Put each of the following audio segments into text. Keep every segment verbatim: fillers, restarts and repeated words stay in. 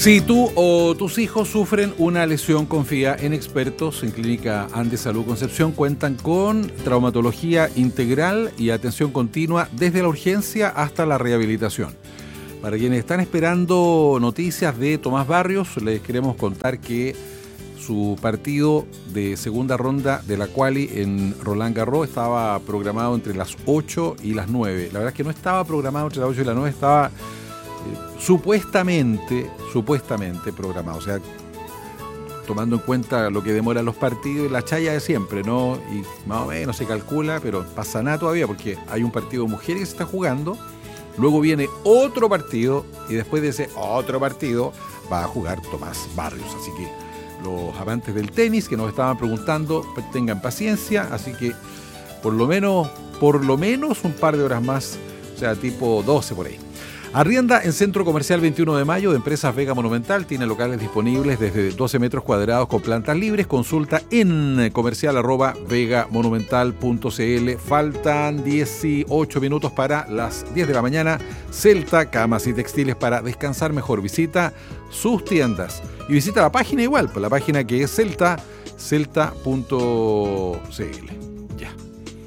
Si tú o tus hijos sufren una lesión, confía en expertos. En Clínica Andes Salud Concepción cuentan con traumatología integral y atención continua desde la urgencia hasta la rehabilitación. Para quienes están esperando noticias de Tomás Barrios, les queremos contar que su partido de segunda ronda de la quali en Roland Garros estaba programado entre las ocho y las nueve. La verdad es que no estaba programado entre las ocho y las nueve, estaba eh, supuestamente, supuestamente programado. O sea, tomando en cuenta lo que demoran los partidos, la chaya de siempre, ¿no? Y más o menos se calcula, pero pasa nada todavía porque hay un partido de mujeres que se está jugando, luego viene otro partido y después de ese otro partido va a jugar Tomás Barrios. Así que los amantes del tenis que nos estaban preguntando, tengan paciencia, así que por lo menos, por lo menos un par de horas más, o sea, tipo doce por ahí. Arrienda en Centro Comercial veintiuno de mayo de Empresas Vega Monumental. Tiene locales disponibles desde doce metros cuadrados con plantas libres. Consulta en comercial arroba vegamonumental punto cl. Faltan dieciocho minutos para las diez de la mañana. Celta, camas y textiles para descansar mejor. Visita sus tiendas y visita la página igual, pues la página que es celta, celta punto cl. Ya.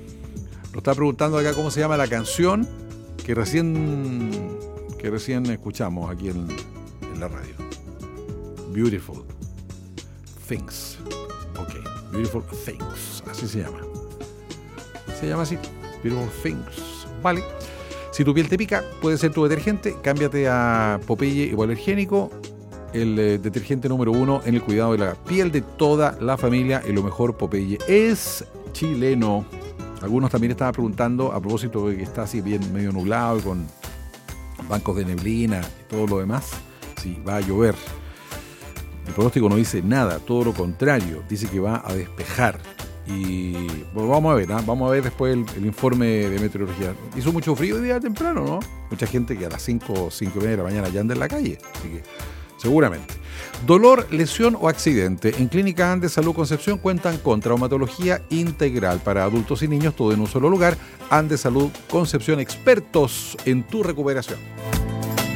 Nos está preguntando acá cómo se llama la canción que recién... que recién escuchamos aquí en, en la radio. Beautiful Things. Ok, Beautiful Things, así se llama. Se llama así, Beautiful Things. Vale. Si tu piel te pica, puede ser tu detergente. Cámbiate a Popeye Hipoalergénico, el eh, detergente número uno en el cuidado de la piel de toda la familia. Y lo mejor, Popeye es chileno. Algunos también estaban preguntando a propósito de que está así bien medio nublado y con bancos de neblina y todo lo demás, si va a llover. El pronóstico no dice nada, todo lo contrario, dice que va a despejar. Y bueno, vamos a ver, ¿eh? vamos a ver después el, el informe de meteorología. Hizo mucho frío hoy día temprano, ¿no? Mucha gente que a las cinco, cinco y media de la mañana ya anda en la calle, así que seguramente. Dolor, lesión o accidente. En Clínica Andes Salud Concepción cuentan con traumatología integral para adultos y niños, todo en un solo lugar. Andes Salud Concepción, expertos en tu recuperación.